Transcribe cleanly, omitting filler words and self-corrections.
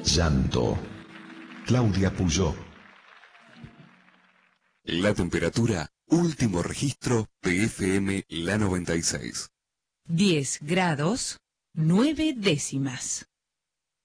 Llanto. Claudia Puyó. La temperatura, último registro de FM La 96. 10 grados, 9 décimas.